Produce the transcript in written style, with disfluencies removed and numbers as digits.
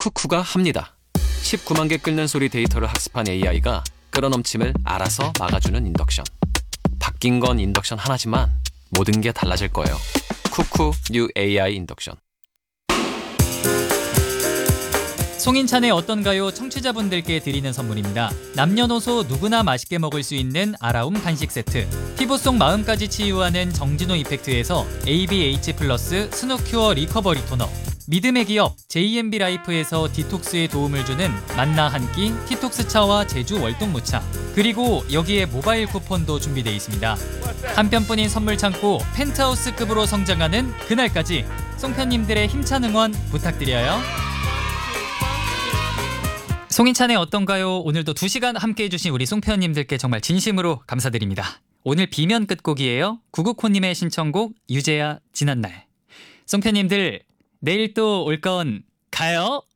쿠쿠가 합니다. 19만 개 끓는 소리 데이터를 학습한 AI가 끓어넘침을 알아서 막아주는 인덕션. 바뀐 건 인덕션 하나지만 모든 게 달라질 거예요. 쿠쿠 뉴 AI 인덕션. 송인찬의 어떤가요? 청취자분들께 드리는 선물입니다. 남녀노소 누구나 맛있게 먹을 수 있는 아라움 간식 세트, 피부 속 마음까지 치유하는 정진호 이펙트에서 ABH 플러스 스노큐어 리커버리 토너, 믿음의 기업 JMB 라이프에서 디톡스에 도움을 주는 만나 한 끼 티톡스 차와 제주 월동 무차, 그리고 여기에 모바일 쿠폰도 준비되어 있습니다. 한 편뿐인 선물 창고 펜트하우스급으로 성장하는 그날까지 송편님들의 힘찬 응원 부탁드려요. 송인찬의 어떤가요? 오늘도 2시간 함께해 주신 우리 송편님들께 정말 진심으로 감사드립니다. 오늘 비면 끝곡이에요. 구구코님의 신청곡 유재하 지난날. 송편님들 내일 또 올 건 가요?